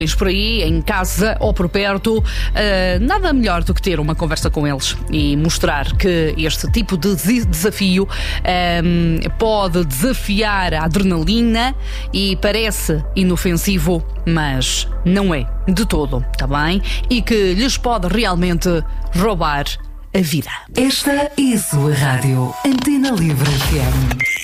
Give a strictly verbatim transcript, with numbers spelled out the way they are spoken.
por aí, em casa ou por perto, uh, nada melhor do que ter uma conversa com eles e mostrar que este tipo de desafio um, pode desafiar a adrenalina e parece inofensivo, mas não é de todo, tá bem? E que lhes pode realmente roubar a vida. Esta é a sua rádio, Antena Livre F M.